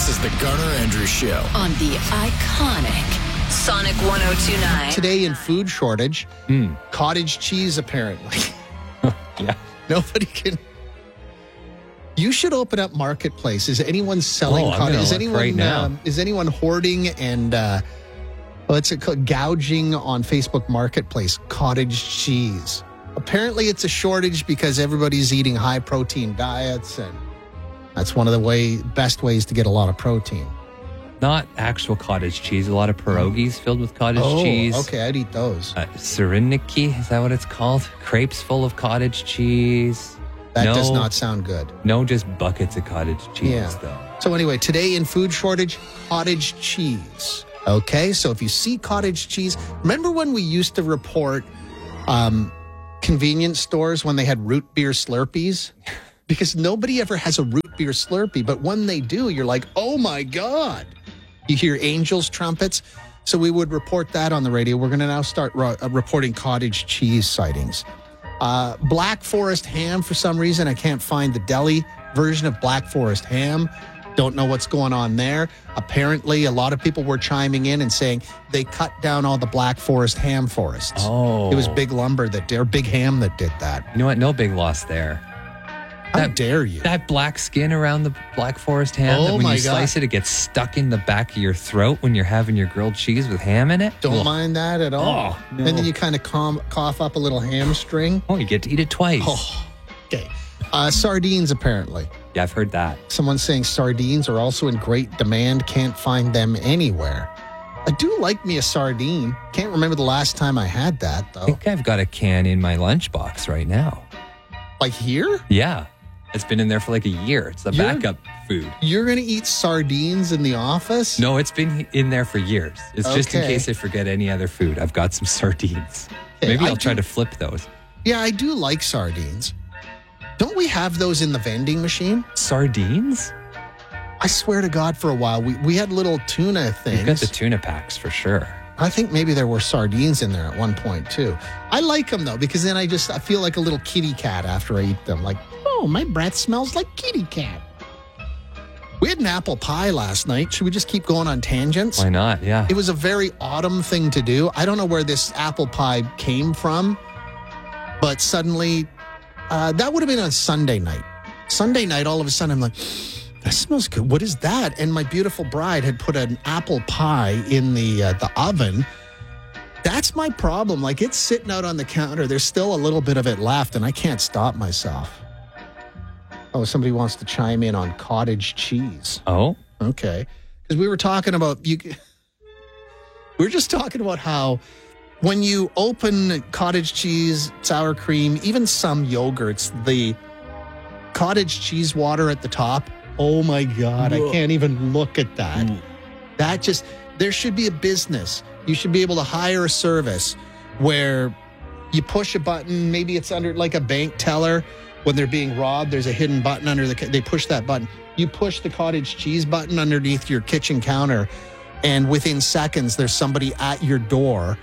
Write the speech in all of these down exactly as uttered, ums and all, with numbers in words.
This is the Garner Andrews Show on the iconic Sonic one oh two point nine. Today in food shortage, Mm. cottage cheese apparently. Yeah. Nobody can. You should open up Marketplace. Is anyone selling Oh, I'm cottage? gonna Is look anyone right now. um, is anyone hoarding and uh, what's it called? Gouging on Facebook Marketplace cottage cheese? Apparently, it's a shortage because everybody's eating high protein diets, and that's one of the way best ways to get a lot of protein. Not actual cottage cheese. A lot of pierogies filled with cottage oh, cheese. okay, I'd eat those. Uh, Sereniki, is that what it's called? Crepes full of cottage cheese. That no, does not sound good. No, just buckets of cottage cheese, Yeah. though. So anyway, today in food shortage, cottage cheese. Okay, so if you see cottage cheese, remember when we used to report um, convenience stores when they had root beer Slurpees? Because nobody ever has a root beer Slurpee, but when they do, you're like, oh my God. You hear angels' trumpets. So we would report that on the radio. We're going to now start ro- uh, reporting cottage cheese sightings. Uh, Black Forest ham, for some reason, I can't find the deli version of Black Forest ham. Don't know what's going on there. Apparently, a lot of people were chiming in and saying they cut down all the Black Forest ham forests. Oh. It was Big Lumber that did, or Big Ham that did that. You know what? No big loss there. How That- dare you? That black skin around the Black Forest ham, Oh that when my you slice God. it, it gets stuck in the back of your throat when you're having your grilled cheese with ham in it. Don't Ugh. mind that at all. Oh, no. And then you kind of com- cough up a little hamstring. Oh, you get to eat it twice. Oh, okay. Uh, sardines, apparently. Yeah, I've heard that. Someone's saying sardines are also in great demand. Can't find them anywhere. I do like me a sardine. Can't remember the last time I had that, I though. think I've got a can in my lunchbox right now. Like here? Yeah. It's been in there for like a year. It's the You're- backup food. You're going to eat sardines in the office? No, it's been in there for years. It's just in Okay. case I forget any other food. I've got some sardines. Okay, Maybe I I'll try do- to flip those. Yeah, I do like sardines. Don't we have those in the vending machine? Sardines? I swear to God, for a while, we, we had little tuna things. You've got the tuna packs for sure. I think maybe there were sardines in there at one point too. I like them though, because then I just I feel like a little kitty cat after I eat them. Like, oh, my breath smells like kitty cat. We had an apple pie last night. Should we just keep going on tangents? Why not? Yeah. It was a very autumn thing to do. I don't know where this apple pie came from, but suddenly, uh, that would have been on Sunday night. Sunday night, all of a sudden, I'm like, that smells good. What is that? And my beautiful bride had put an apple pie in the uh, the oven. That's my problem. Like, it's sitting out on the counter. There's still a little bit of it left, and I can't stop myself. Oh, somebody wants to chime in on cottage cheese. Oh? Okay. Because we were talking about, you. we were just talking about how when you open cottage cheese, sour cream, even some yogurts, the cottage cheese water at the top, oh my God, I can't even look at that. That just, there should be a business. You should be able to hire a service where you push a button, maybe it's under like a bank teller. When they're being robbed, there's a hidden button under the, they push that button. You push the cottage cheese button underneath your kitchen counter, and within seconds, there's somebody at your door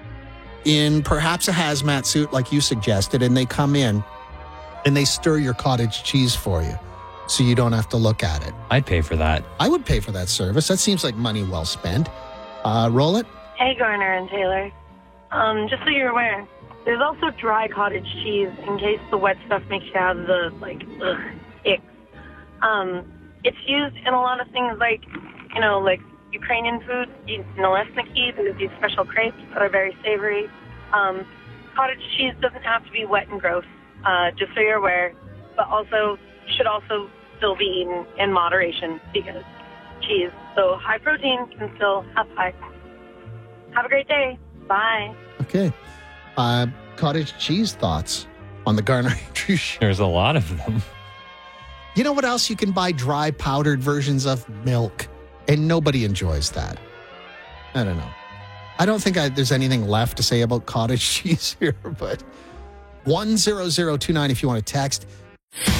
in perhaps a hazmat suit like you suggested, and they come in and they stir your cottage cheese for you so you don't have to look at it. I'd pay for that. I would pay for that service. That seems like money well spent. Uh, roll it. Hey, Garner and Taylor. Um, just so you're aware, there's also dry cottage cheese in case the wet stuff makes you have the, like, ugh, icks. Um, it's used in a lot of things like, you know, like Ukrainian food, nalesniki, there's these special crepes that are very savory. Um, cottage cheese doesn't have to be wet and gross, uh, just so you're aware, but also should also still be eaten in moderation because cheese, so high protein, can still have high. Have a great day. Bye. Okay. Uh, cottage cheese thoughts on the Garner Andrews Show. There's a lot of them. You know what else you can buy? Dry powdered versions of milk. And nobody enjoys that. I don't know. I don't think I, there's anything left to say about cottage cheese here, but one zero zero two nine if you want to text.